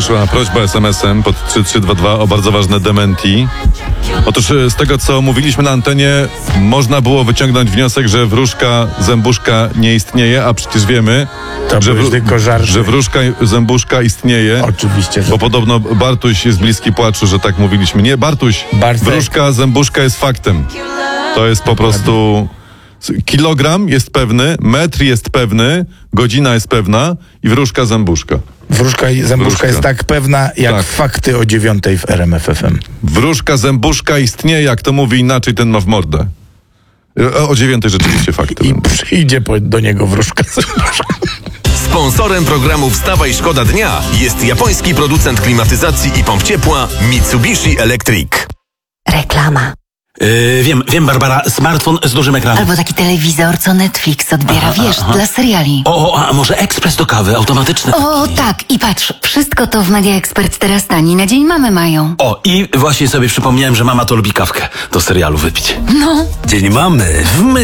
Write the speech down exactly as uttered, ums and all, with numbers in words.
przyszła prośba es em esem pod trzy trzy dwa dwa o bardzo ważne dementi. Otóż z tego, co mówiliśmy na antenie, można było wyciągnąć wniosek, że wróżka zębuszka nie istnieje, a przecież wiemy, To że, były wró- tylko żarty. że wróżka zębuszka istnieje. Oczywiście, że Bo podobno Bartuś jest bliski płaczu, że tak mówiliśmy. Nie, Bartuś, Bartek. wróżka zębuszka jest faktem. To jest po prostu... Kilogram jest pewny, metr jest pewny, godzina jest pewna i wróżka zębuszka. wróżka i zębuszka Wróżka. jest tak pewna, jak Tak. fakty o dziewiątej w R M F F M. Wróżka zębuszka istnieje, jak to mówi inaczej, ten ma w mordę. O, o dziewiątej rzeczywiście fakty I będą. przyjdzie po, do niego wróżka zębuszka. Sponsorem programu Wstawa i Szkoda Dnia jest japoński producent klimatyzacji i pomp ciepła Mitsubishi Electric. Reklama. Yy, wiem, wiem, Barbara, smartfon z dużym ekranem. Albo taki telewizor, co Netflix odbiera, Aha, wiesz, aha. dla seriali. O, a może ekspres do kawy, automatyczny? O, tak, i patrz, wszystko to w Media Expert teraz tani, na dzień mamy mają. O, i właśnie sobie przypomniałem, że mama to lubi kawkę do serialu wypić. No. Dzień mamy w